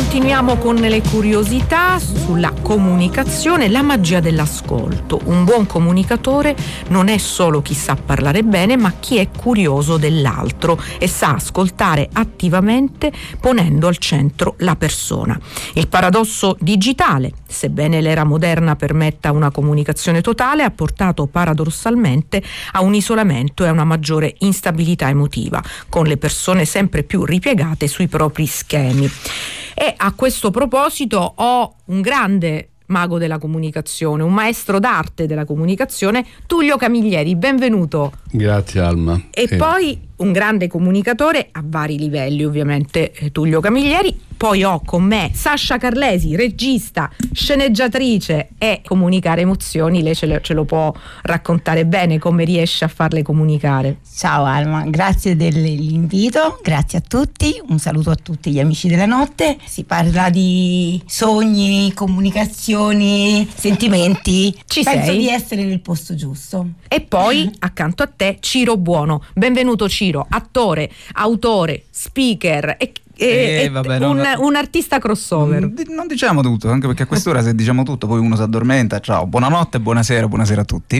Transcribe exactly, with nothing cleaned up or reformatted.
Continuiamo con le curiosità sulla comunicazione, la magia dell'ascolto. Un buon comunicatore non è solo chi sa parlare bene, ma chi è curioso dell'altro e sa ascoltare attivamente ponendo al centro la persona. Il paradosso digitale, sebbene l'era moderna permetta una comunicazione totale, ha portato paradossalmente a un isolamento e a una maggiore instabilità emotiva, con le persone sempre più ripiegate sui propri schemi. E a questo proposito ho un grande mago della comunicazione, un maestro d'arte della comunicazione, Tullio Camilleri, benvenuto. Grazie Alma. E eh. poi un grande comunicatore a vari livelli, ovviamente, eh, Tullio Camilleri. Poi ho con me Sasha Carlesi, regista, sceneggiatrice e comunicare emozioni. Lei ce lo, ce lo può raccontare bene come riesce a farle comunicare. Ciao Alma, grazie dell'invito, grazie a tutti, un saluto a tutti gli amici della notte. Si parla di sogni, comunicazioni, sentimenti. Ci Penso sei? di essere nel posto giusto. E poi accanto a te Ciro Buono. Benvenuto Ciro, attore, autore, speaker e Eh, e, vabbè, un, non, un artista crossover. non diciamo tutto, anche perché a quest'ora se diciamo tutto poi uno si addormenta. Ciao, buonanotte, buonasera, buonasera a tutti.